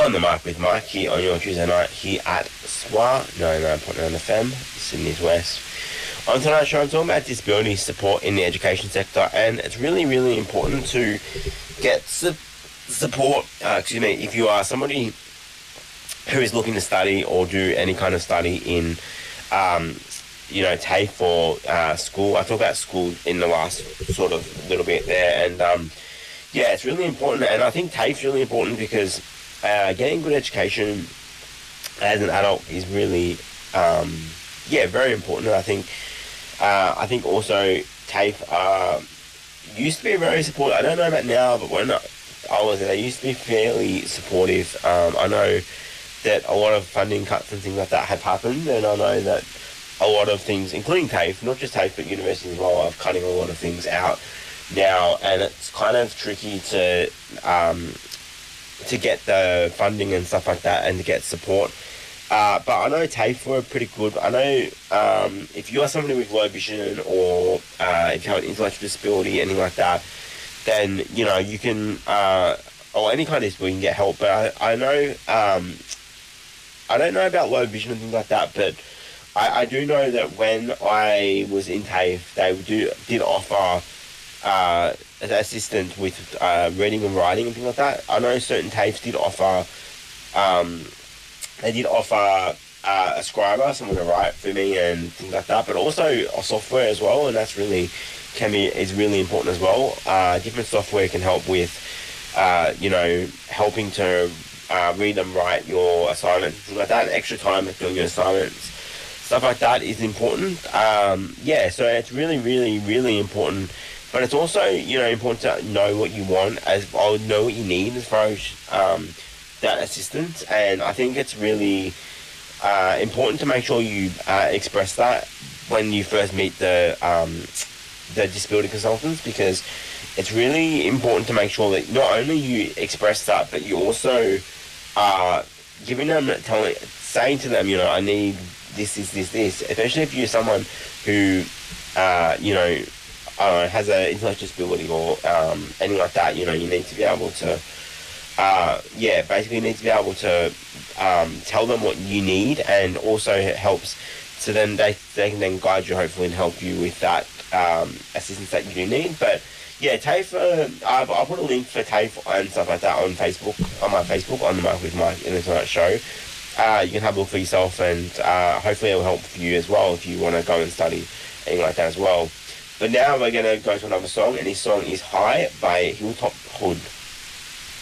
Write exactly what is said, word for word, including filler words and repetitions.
on the mic with Mike here on your Tuesday night here at S W A ninety-nine point nine F M, Sydney's West. On tonight's show, I'm talking about disability support in the education sector, and it's really, really important to get su- support, uh, excuse me, if you are somebody who is looking to study or do any kind of study in, um, you know, TAFE or uh, school. I talked about school in the last sort of little bit there, and um, yeah, it's really important, and I think TAFE's really important because uh, getting good education as an adult is really, um, yeah, very important. I think, uh, I think also TAFE uh, used to be very supportive. I don't know about now, but when I was there, they used to be fairly supportive. Um, I know that a lot of funding cuts and things like that have happened, and I know that a lot of things, including TAFE, not just TAFE, but universities as well, are cutting a lot of things out now, and it's kind of tricky to um, to get the funding and stuff like that, and to get support. Uh, but I know TAFE were pretty good. I know um, if you are somebody with low vision, or uh, if you have an intellectual disability, anything like that, then you know you can, uh, or any kind of disability, you can get help. But I, I know, um, I don't know about low vision and things like that, but I, I do know that when I was in TAFE, they do did offer uh, assistance with uh, reading and writing and things like that. I know certain TAFEs did offer, um, they did offer uh, a scriber, someone to write for me and things like that, but also a software as well, and that's really can be is really important as well. Uh, different software can help with, uh, you know, helping to uh, read and write your assignments, things like that, and extra time doing your assignments. Stuff like that is important. Um, yeah, so it's really, really, really important. But it's also, you know, important to know what you want, as well, know what you need as far as um, that assistance. And I think it's really uh, important to make sure you uh, express that when you first meet the um, the disability consultants, because it's really important to make sure that not only you express that, but you also are giving them, telling, saying to them, you know, I need this, this, this, this. Especially if you're someone who, uh, you know, Uh, has an intellectual disability or um, anything like that, you know, you need to be able to, uh, yeah, basically you need to be able to um, tell them what you need, and also it helps, so then they, they can then guide you, hopefully, and help you with that um, assistance that you do need. But yeah, TAFE, uh, I've, I'll put a link for TAFE and stuff like that on Facebook, on my Facebook, on the Mark with Mike in the Tonight Show. Uh, you can have a look for yourself, and uh, hopefully it will help for you as well if you want to go and study anything like that as well. But now we're going to go to another song, and this song is High by Hilltop Hood.